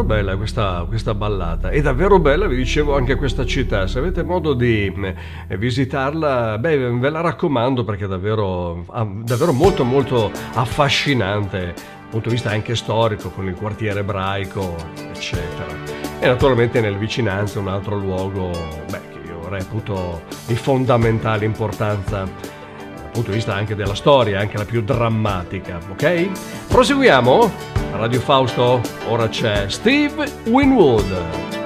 bella questa ballata, è davvero bella, vi dicevo anche questa città, se avete modo di visitarla, beh, ve la raccomando perché è davvero, davvero molto molto affascinante, dal punto di vista anche storico, con il quartiere ebraico, eccetera. E naturalmente nelle vicinanze un altro luogo, beh, che io reputo di fondamentale importanza dal punto di vista anche della storia, anche la più drammatica, ok? Proseguiamo. A Radio Fausto ora c'è Steve Winwood.